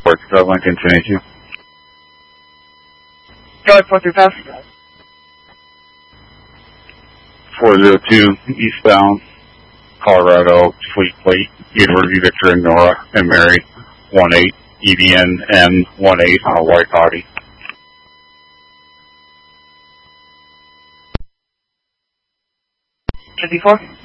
Lincoln 1082. Go ahead, 435. 402 eastbound, Colorado, Fleet Plate, Edward V. Victor and Nora and Mary, 18 EVN M18 on a white Audi. 54.